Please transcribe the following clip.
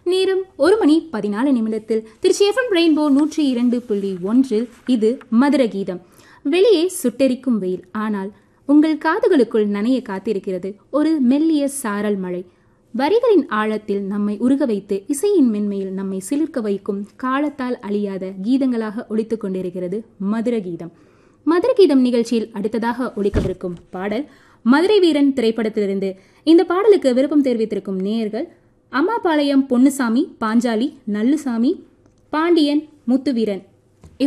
நேரம் 1:14 Trichy FM rainbow 102.1 இது மதுர கீதம். வெளியே சுட்டெரிக்கும் வெயில், ஆனால் உங்கள் காதுகளுக்குள் நனைய காத்திருக்கிறது ஒரு மெல்லிய சாரல் மழை. வரிகளின் ஆழத்தில் நம்மை உருக வைத்து இசையின் மென்மையில் நம்மை சிலிர்க்க வைக்கும் காலத்தால் அழியாத கீதங்களாக ஒலித்துக் கொண்டிருக்கிறது மதுர கீதம். மதுர கீதம் நிகழ்ச்சியில் அடுத்ததாக ஒலிக்கவிருக்கும் பாடல் மதுரை வீரன் திரைப்படத்திலிருந்து. இந்த பாடலுக்கு விருப்பம் தெரிவித்திருக்கும் நேயர்கள் அம்மாபாளையம் பொன்னுசாமி, பாஞ்சாலி, நல்லுசாமி, பாண்டியன், முத்துவீரன்